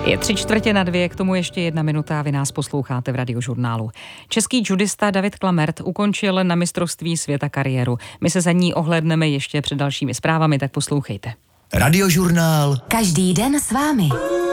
Je 3:45, k tomu ještě 1 minuta, vy nás posloucháte v Radiožurnálu. Český judista David Klamert ukončil na mistrovství světa kariéru. My se za ní ohlédneme ještě před dalšími zprávami, tak poslouchejte. Radiožurnál. Každý den s vámi.